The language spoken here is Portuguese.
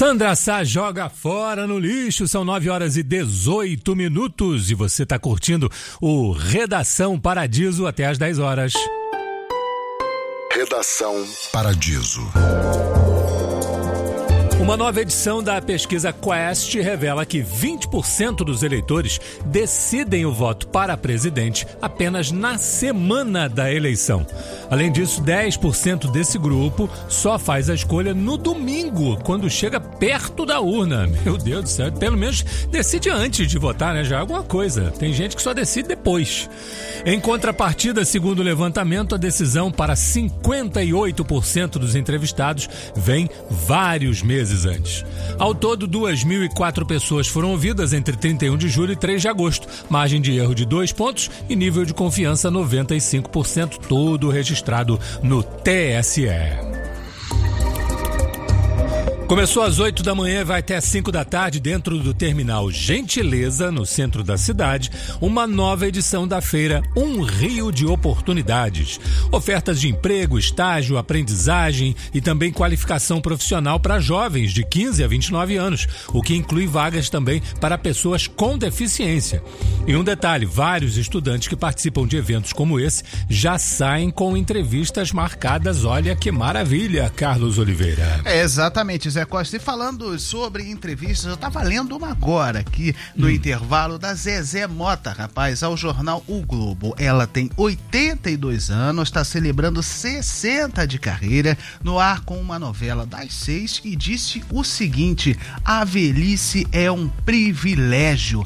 Sandra Sá joga fora no lixo, são 9h18 e você está curtindo o Redação Paradiso até às 10 horas. Redação Paradiso. Uma nova edição da pesquisa Quest revela que 20% dos eleitores decidem o voto para presidente apenas na semana da eleição. Além disso, 10% desse grupo só faz a escolha no domingo, quando chega perto da urna. Meu Deus do céu, pelo menos decide antes de votar, né? Já é alguma coisa. Tem gente que só decide depois. Em contrapartida, segundo o levantamento, a decisão para 58% dos entrevistados vem vários meses antes. Ao todo, 2.004 pessoas foram ouvidas entre 31 de julho e 3 de agosto. Margem de erro de 2 pontos e nível de confiança 95%, todo registrado no TSE. Começou às 8 da manhã e vai até às 5 da tarde dentro do terminal Gentileza, no centro da cidade, uma nova edição da feira Um Rio de Oportunidades. Ofertas de emprego, estágio, aprendizagem e também qualificação profissional para jovens de 15 a 29 anos, o que inclui vagas também para pessoas com deficiência. E um detalhe, vários estudantes que participam de eventos como esse já saem com entrevistas marcadas. Olha que maravilha, Carlos Oliveira. Exatamente, Zé Costa. E falando sobre entrevistas, eu estava lendo uma agora aqui no intervalo da Zezé Mota, rapaz, ao jornal O Globo. Ela tem 82 anos, está celebrando 60 de carreira, no ar com uma novela das 6 e disse o seguinte: a velhice é um privilégio.